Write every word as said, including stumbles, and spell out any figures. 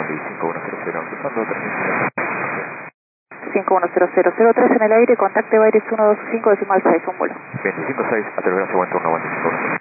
Cali cinco uno cero cero, cruzando tres. cinco uno cero cero cero tres en el aire, contacte Baires uno dos cinco decimal seis, un vuelo. veinticinco seis, a telegrafo, buen turno, veinticinco.